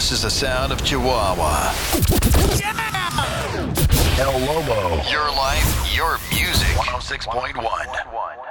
This is the sound of Chihuahua. El Lobo. Your life, your music. 106.1.